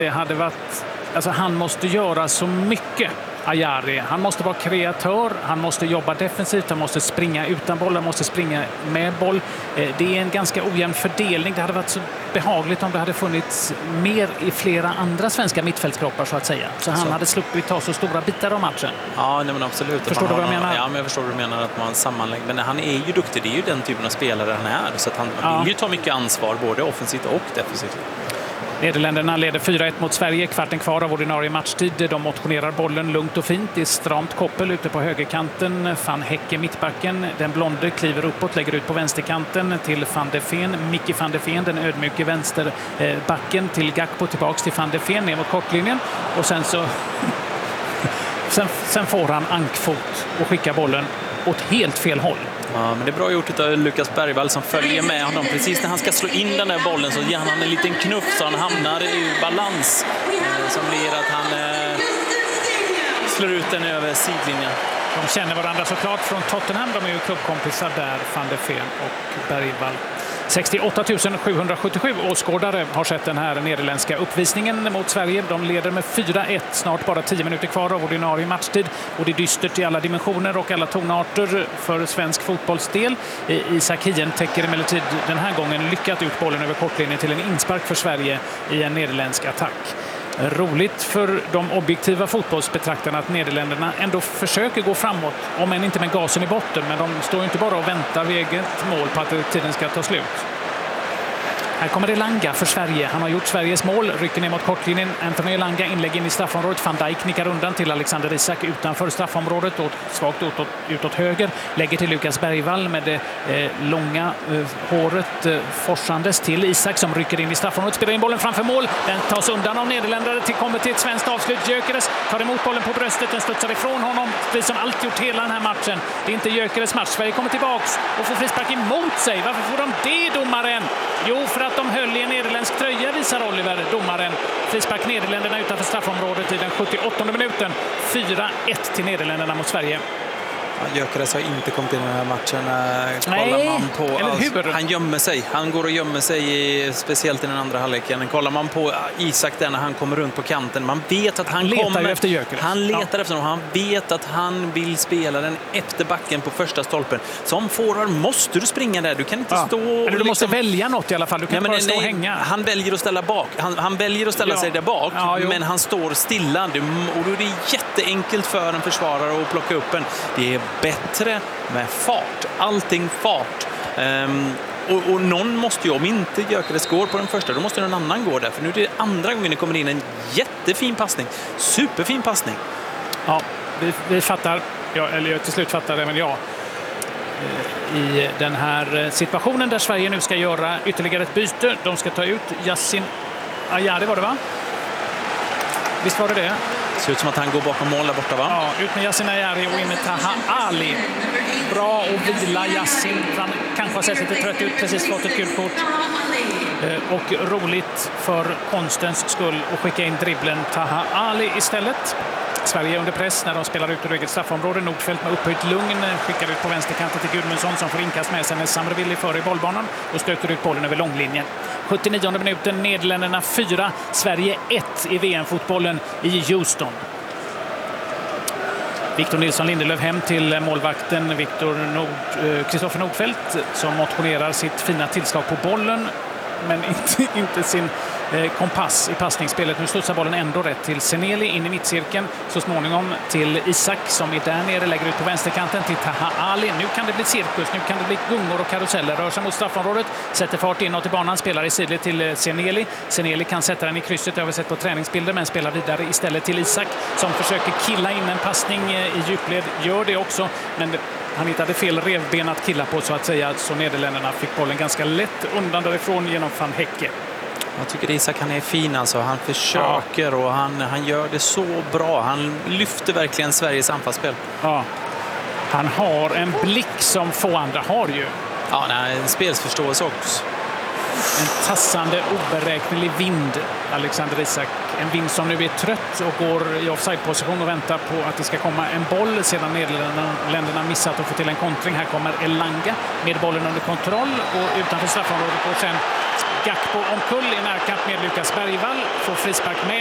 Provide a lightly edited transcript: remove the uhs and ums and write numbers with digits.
Det hade varit, alltså han måste göra så mycket, Ajari. Han måste vara kreatör, han måste jobba defensivt, han måste springa utan boll, han måste springa med boll. Det är en ganska ojämn fördelning. Det hade varit så behagligt om det hade funnits mer i flera andra svenska mittfältskroppar så att säga. Så han hade sluppit ta så stora bitar av matchen. Ja, nej, men absolut. Förstår du vad jag menar? Ja, men jag förstår vad du menar, att man sammanlägger. Men han är ju duktig, det är ju den typen av spelare han är. Så att han vill ju ta mycket ansvar, både offensivt och defensivt. Nederländerna leder 4-1 mot Sverige, kvarten kvar av ordinarie matchtid. De motionerar bollen lugnt och fint. Det är stramt koppel ute på högerkanten. Van Hecke mittbacken. Den blonde kliver uppåt, lägger ut på vänsterkanten till Van de Ven. Micke van de Ven, den ödmjuke vänsterbacken till Gakpo, tillbaks till Van de Ven ner mot kortlinjen. Och sen så sen får han ankfot och skickar bollen åt helt fel håll. Ja, men det är bra gjort av Lukas Bergvall som följer med honom. Precis när han ska slå in den där bollen så ger han en liten knuff så han hamnar i balans. Som blir att han slår ut den över sidlinjen. De känner varandra såklart från Tottenham. De är ju klubbkompisar där, Van de Ven och Bergvall. 68 777 åskådare har sett den här nederländska uppvisningen mot Sverige. De leder med 4-1, snart bara 10 minuter kvar av ordinarie matchtid. Och det är dystert i alla dimensioner och alla tonarter för svensk fotbollsdel. Isak Hien täcker emellertid den här gången lyckat ut bollen över kortlinjen till en inspark för Sverige i en nederländsk attack. Roligt för de objektiva fotbollsbetraktarna att Nederländerna ändå försöker gå framåt, om än inte med gasen i botten, men de står ju inte bara och väntar vid eget mål på att tiden ska ta slut. Här kommer Elanga för Sverige. Han har gjort Sveriges mål, rycker ner mot kortlinjen. Anthony Elanga inlägg in i straffområdet. Van Dijk nickar undan till Alexander Isak utanför straffområdet och svagt utåt höger. Lägger till Lukas Bergvall med det långa håret forsandes till Isak som rycker in i straffområdet. Spelar in bollen framför mål. Den tas undan av nederländare kommer till ett svenskt avslut. Gyökeres tar emot bollen på bröstet. Den studsar ifrån honom. Precis som alltid gjort hela den här matchen. Det är inte Gyökeres match. Sverige kommer tillbaks och får frispark emot sig. Varför får de det, domaren? Jo, för att de höll i en nederländsk tröja, visar Oliver, domaren. Frispark Nederländerna utanför straffområdet i den 78:e minuten. 4-1 till Nederländerna mot Sverige. Gyökeres har inte kommit in i den här matchen. Nej, man på, eller hur? Han gömmer sig. Han går och gömmer sig, speciellt i den andra halvleken. Kollar man på Isak där när han kommer runt på kanten, man vet att han letar efter Gyökeres. Han letar efter honom. Han vet att han vill spela den efter backen på första stolpen. Som forward måste du springa där. Du kan inte stå... Eller du måste välja något i alla fall. Du kan inte bara stå och hänga. Han väljer att ställa bak. Han väljer att ställa sig där bak, men han står stilla. Och då är det jätteenkelt för en försvarare att plocka upp en. Det är bättre med fart. Allting fart. Och någon måste ju, om inte Gyökeres går på den första, då måste någon annan gå där. För nu är det andra gången det kommer in en jättefin passning. Superfin passning. Ja, vi fattar. Eller till slut fattar även jag. I den här situationen där Sverige nu ska göra ytterligare ett byte. De ska ta ut Yassin Ajari, var det va? Visst var det? Det ser ut som att han går bakom mål där borta, va? Ja, ut med Yassin Ajari och in med Taha Ali. Bra att vila Yassin. Han kanske har sett lite trött ut, precis fått ett gult kort. Och roligt för konstens skull att skicka in dribblen Taha Ali istället. Sverige under press när de spelar ut ur eget straffområde. Nordfeldt med upphöjt lugn skickar ut på vänsterkanten till Gudmundsson som får inkast med sig när Samreville före i bollbanan och stöter ut bollen över långlinjen. 79:e minuten, Nederländerna 4, Sverige 1 i VM-fotbollen i Houston. Victor Nilsson Lindelöf hem till målvakten Kristoffer Nordfeldt som motionerar sitt fina tillslag på bollen, men inte sin kompass i passningsspelet. Nu studsar bollen ändå rätt till Seneli in i mittcirkeln. Så småningom till Isak som är där nere, lägger ut på vänsterkanten till Taha Ali. Nu kan det bli cirkus, nu kan det bli gungor och karuseller. Rör sig mot straffområdet, sätter fart inåt i banan, spelar i sidled till Seneli. Seneli kan sätta den i krysset, det har vi sett på träningsbilder, men spelar vidare istället till Isak som försöker killa in en passning i djupled. Gör det också, men han hittade fel revben att killa på så att säga, så Nederländerna fick bollen ganska lätt undan därifrån genom Van Hecke. Jag tycker Isak, han är fin alltså. Han försöker och han gör det så bra. Han lyfter verkligen Sveriges anfallsspel. Ja. Han har en blick som få andra har ju. Ja, en spelsförståelse också. En tassande, oberäknelig vind, Alexander Isak. En vind som nu är trött och går i offside-position och väntar på att det ska komma en boll sedan Nederländerna missat att få till en kontring. Här kommer Elanga med bollen under kontroll och utanför straffområdet och sen Gakpo omkull i närkamp med Lukas Bergvall. Får frispark med